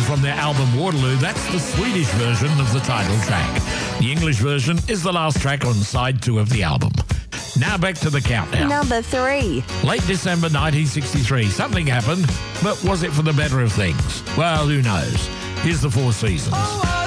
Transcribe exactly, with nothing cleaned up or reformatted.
from their album Waterloo. That's the Swedish version of the title track. The English version is the last track on side two of the album. Now back to the countdown. Number three. Late December nineteen sixty-three. Something happened, but was it for the better of things? Well, who knows? Here's the Four Seasons. Oh,